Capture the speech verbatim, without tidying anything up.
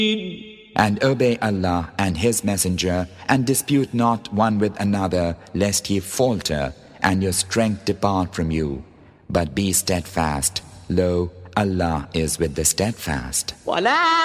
And obey Allah and His Messenger, and dispute not one with another, lest ye falter, and your strength depart from you. But be steadfast. Lo, Allah is with the steadfast.